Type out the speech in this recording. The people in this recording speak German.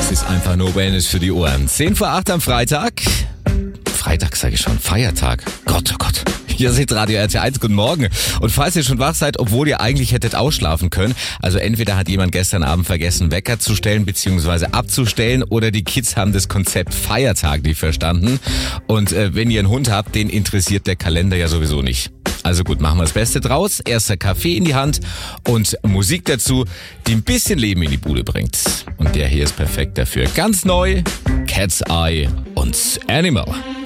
Das ist einfach nur Wellness für die Ohren. 10 vor 8 am Freitag. Freitag sage ich schon, Feiertag. Gott, oh Gott. Hier seht Radio RT1, guten Morgen. Und falls ihr schon wach seid, obwohl ihr eigentlich hättet ausschlafen können, also entweder hat jemand gestern Abend vergessen, Wecker zu stellen bzw. abzustellen, oder die Kids haben das Konzept Feiertag nicht verstanden. Und wenn ihr einen Hund habt, den interessiert der Kalender ja sowieso nicht. Also gut, machen wir das Beste draus. Erster Kaffee in die Hand und Musik dazu, die ein bisschen Leben in die Bude bringt. Und der hier ist perfekt dafür. Ganz neu, Cat's Eye und Animal.